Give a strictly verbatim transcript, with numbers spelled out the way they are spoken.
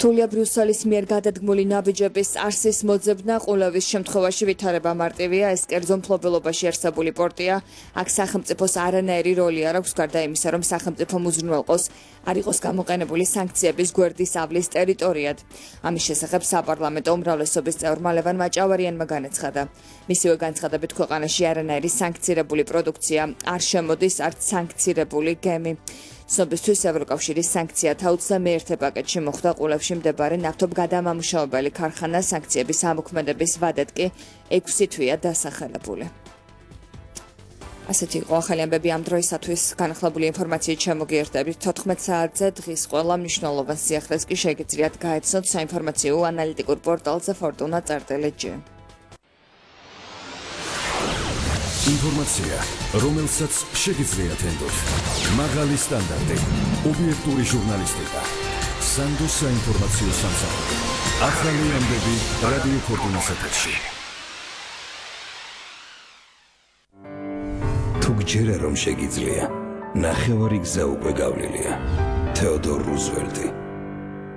რთულია ბრიუსელის მიერ გადადგმული ნაბიჯების არსის მოძებნა ყოლევის შემთხვევაში ვითარება მარტივია ეს კერძო მფლობელობაში არსებული პორტია აქ სახელმწიფოს არანაირი როლი არ აქვს გარდა იმისა რომ სახელმწიფო უზრუნველყოს არ იყოს გამოყენებული სანქციების გვერდის ავლის ტერიტორიად ამის შესახებ საპარლამენტო უმრავლესობის წევრმა ლევან მაჭავარიანმა განაცხადა მისივე განცხადებით ქვეყანაში არანაირი სანქცირებული პროდუქცია არ შემოდის არც სანქცირებული გემი ცნობისთვის ევროკავშირის სანქციათა ოცდამეერთე პაკეტში მოხვდა ყულევში მდებარე ნავთობგადამამუშავებელი ქარხანა სანქციების ამოქმედების ვადად კი ექვსი თვეა დასახელებული. ასეთი იყო ახალი ამბები ამ დროისათვის განახლებული ინფორმაციით შემოგიერთდებით თოთხმეტ საათზე დღის ყველა მნიშვნელოვან სიახლეს კი შეგიძლიათ გაეცნოთ საინფორმაციო ანალიტიკურ პორტალზე ფორტუნა წერტილი.ჯი. ინფორმაცია, რომელსაც შეგიძლიათ ენდოთ. მაღალი სტანდარტი, ობიექტური ჟურნალისტიკა. სანდო საინფორმაციო სამსახური. ახალი ამბები რადიო ფორტუნას ეთერში. თუ გჯერა რომ შეგიძლია, ნახევარი გზა უკვე გავლილია. თეოდორ რუზველტი